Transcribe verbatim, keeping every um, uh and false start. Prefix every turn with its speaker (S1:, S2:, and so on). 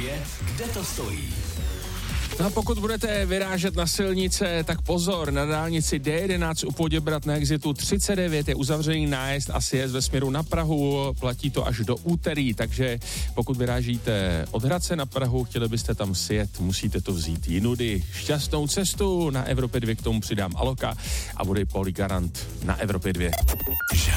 S1: dvě, kde to stojí.
S2: No a pokud budete vyrážet na silnice, tak pozor, na dálnici D jedenáct u Poděbrad na exitu třicet devět je uzavřený nájezd a sjezd ve směru na Prahu, platí to až do úterý, takže pokud vyrážíte od Hradce na Prahu, chtěli byste tam sjet, musíte to vzít jinudy. Šťastnou cestu, na Evropě dvě k tomu přidám Aloka a bude Polygarant na Evropě dvě.